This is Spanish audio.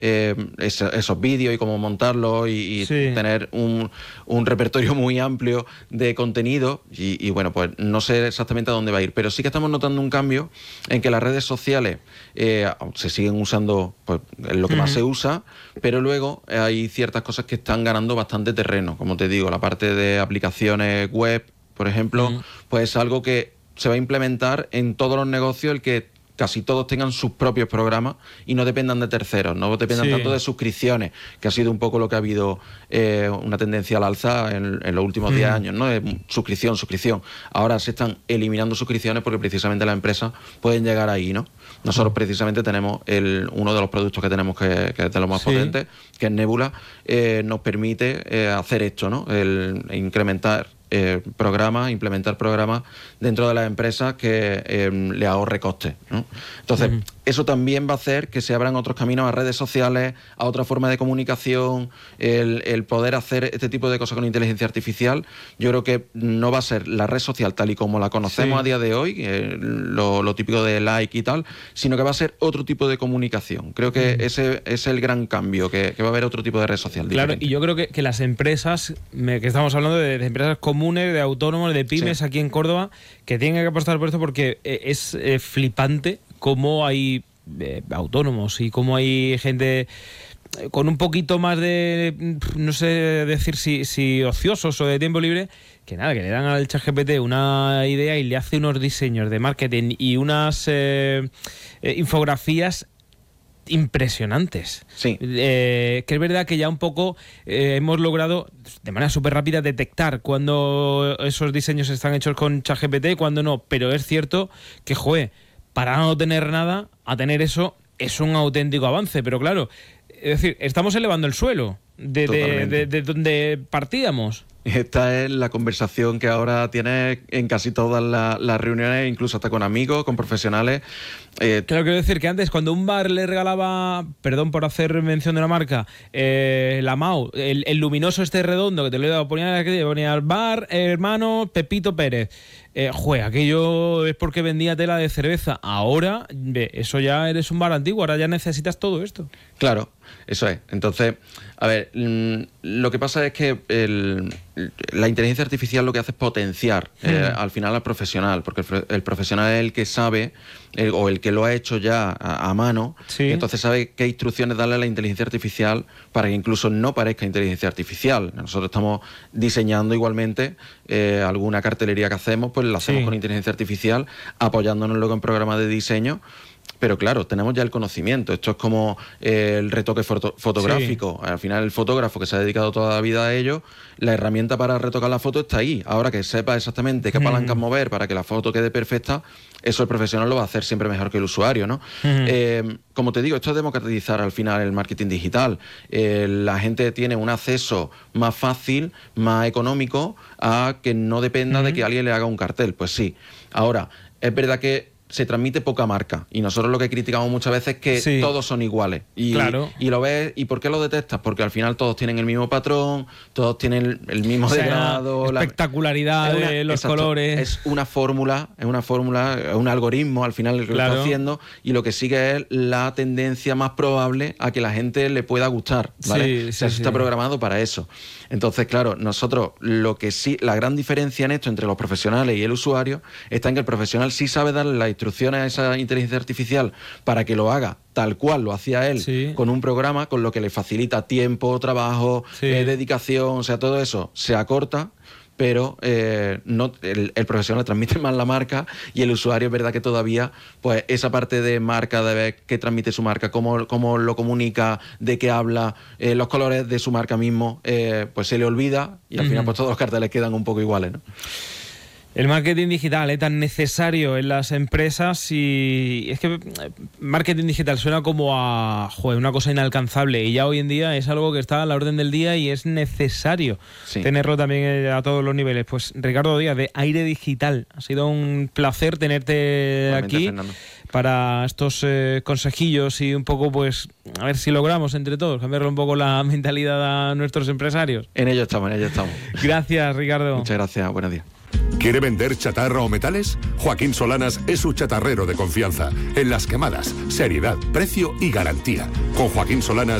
esos vídeos y cómo montarlos y tener un repertorio muy amplio de contenido y bueno, pues no sé exactamente a dónde va a ir, pero sí que estamos notando un cambio en que las redes sociales se siguen usando, pues es lo que más se usa, pero luego hay ciertas cosas que están ganando bastante terreno, como te digo, la parte de aplicaciones web, por ejemplo, pues es algo que se va a implementar en todos los negocios, el que casi todos tengan sus propios programas y no dependan de terceros, no dependan tanto de suscripciones, que ha sido un poco lo que ha habido una tendencia al alza en los últimos 10 años, ¿no? Suscripción. Ahora se están eliminando suscripciones porque precisamente las empresas pueden llegar ahí, ¿no? Nosotros precisamente tenemos uno de los productos que tenemos que es de los más potentes, que es Nebula, nos permite hacer esto, ¿no? El incrementar implementar programas dentro de las empresas que le ahorre costes, ¿no? Entonces, eso también va a hacer que se abran otros caminos a redes sociales, a otra forma de comunicación, el poder hacer este tipo de cosas con inteligencia artificial. Yo creo que no va a ser la red social tal y como la conocemos a día de hoy, lo típico de like y tal, sino que va a ser otro tipo de comunicación. Creo que ese es el gran cambio, que va a haber otro tipo de red social diferente. Claro, y yo creo que las empresas, que estamos hablando de empresas comunes, de autónomos, de pymes aquí en Córdoba, que tienen que apostar por esto porque es flipante cómo hay autónomos y cómo hay gente con un poquito más de, no sé decir si ociosos o de tiempo libre, que nada, que le dan al ChatGPT una idea y le hace unos diseños de marketing y unas infografías impresionantes. Que es verdad que ya un poco hemos logrado de manera súper rápida detectar cuando esos diseños están hechos con ChatGPT y cuando no, pero es cierto que, para no tener nada, a tener eso es un auténtico avance, pero claro, es decir, estamos elevando el suelo de donde partíamos. Esta es la conversación que ahora tienes en casi todas las reuniones, incluso hasta con amigos, con profesionales. Claro, quiero decir que antes, cuando un bar le regalaba, perdón por hacer mención de una marca, la Mau, el luminoso redondo que te lo iba a poner aquí, ponía al bar hermano Pepito Pérez. Aquello es porque vendía tela de cerveza. Ahora, eso ya eres un bar antiguo, ahora ya necesitas todo esto. Claro, eso es. Entonces, a ver, lo que pasa es que la inteligencia artificial lo que hace es potenciar al final al profesional, porque el profesional es el que sabe o el que lo ha hecho ya a mano, y entonces sabe qué instrucciones darle a la inteligencia artificial para que incluso no parezca inteligencia artificial. Nosotros estamos diseñando igualmente alguna cartelería que hacemos, pues la hacemos con inteligencia artificial, apoyándonos luego en programas de diseño. Pero claro, tenemos ya el conocimiento. Esto es como el retoque fotográfico. Al final, el fotógrafo que se ha dedicado toda la vida a ello, la herramienta para retocar la foto está ahí. Ahora que sepa exactamente qué palancas mover para que la foto quede perfecta, eso el profesional lo va a hacer siempre mejor que el usuario, ¿no? Como te digo, esto es democratizar al final el marketing digital. La gente tiene un acceso más fácil, más económico, a que no dependa de que alguien le haga un cartel. Pues sí. Ahora, es verdad que se transmite poca marca y nosotros lo que criticamos muchas veces es que todos son iguales y lo ves. ¿Y por qué lo detectas? Porque al final todos tienen el mismo patrón, todos tienen el mismo degradado, espectacularidad de los colores. Es una fórmula, es un algoritmo al final el que lo está haciendo, y lo que sigue es la tendencia más probable a que la gente le pueda gustar, ¿vale? Está programado para eso. Entonces, claro, nosotros la gran diferencia en esto entre los profesionales y el usuario está en que el profesional sí sabe darle las instrucciones a esa inteligencia artificial para que lo haga tal cual lo hacía él con un programa, con lo que le facilita tiempo, trabajo, dedicación, o sea, todo eso se acorta. Pero el profesional transmite más la marca y el usuario es verdad que todavía, pues esa parte de marca, de ver qué transmite su marca, cómo lo comunica, de qué habla, los colores de su marca mismo, pues se le olvida y al final pues todos los carteles quedan un poco iguales, ¿no? El marketing digital es tan necesario en las empresas, y es que marketing digital suena como a una cosa inalcanzable, y ya hoy en día es algo que está a la orden del día y es necesario tenerlo también a todos los niveles. Pues Ricardo Díaz, de Aire Digital, ha sido un placer tenerte aquí, Fernando, para estos consejillos y un poco, pues, a ver si logramos entre todos cambiarle un poco la mentalidad a nuestros empresarios. En ello estamos. Gracias, Ricardo. Muchas gracias, buenos días. ¿Quiere vender chatarra o metales? Joaquín Solanas es su chatarrero de confianza. En Las Quemadas, seriedad, precio y garantía. Con Joaquín Solanas